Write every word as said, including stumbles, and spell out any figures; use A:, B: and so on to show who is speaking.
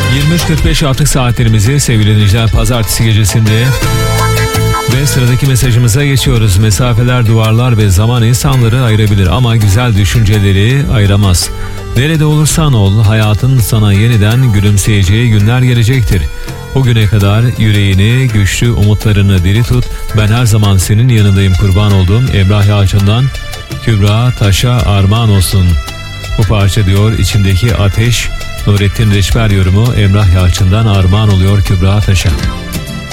A: yirmi üç kırk beş artık saatlerimizi sevgili dinleyiciler, pazartesi gecesinde ve sıradaki mesajımıza geçiyoruz. Mesafeler, duvarlar ve zaman insanları ayırabilir ama güzel düşünceleri ayıramaz. Nerede olursan ol, hayatın sana yeniden gülümseyeceği günler gelecektir. O güne kadar yüreğini, güçlü umutlarını diri tut. Ben her zaman senin yanındayım kurban olduğum Emrah Yalçın'dan Kübra Taş'a armağan olsun. Bu parça diyor içimdeki ateş. Nurettin Reçber yorumu Emrah Yalçın'dan armağan oluyor Kübra Taş'a.